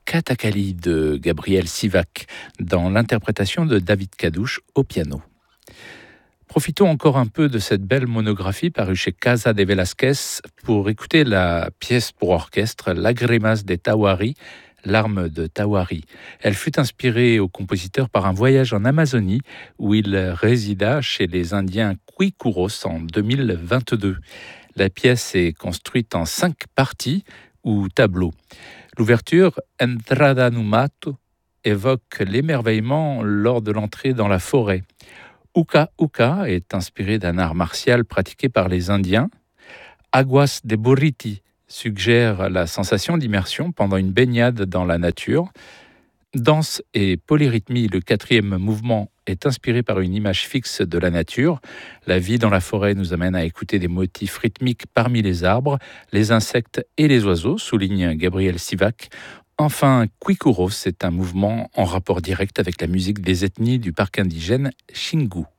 Katakali de Gabriel Sivac dans l'interprétation de David Kadouche au piano. Profitons encore un peu de cette belle monographie parue chez Casa de Velázquez pour écouter la pièce pour orchestre Lágrimas de Tawari, Larmes de Tawari. Elle fut inspirée au compositeur par un voyage en Amazonie où il résida chez les Indiens Quicuros en 2022. La pièce est construite en 5 parties ou tableaux. L'ouverture, Entrada no Mato, évoque l'émerveillement lors de l'entrée dans la forêt. Uka Uka est inspiré d'un art martial pratiqué par les Indiens. Aguas de Buriti suggère la sensation d'immersion pendant une baignade dans la nature. Danse et polyrythmie, le 4e mouvement, est inspiré par une image fixe de la nature. La vie dans la forêt nous amène à écouter des motifs rythmiques parmi les arbres, les insectes et les oiseaux, souligne Gabriel Sivac. Enfin, Quicuros est un mouvement en rapport direct avec la musique des ethnies du parc indigène Xingu.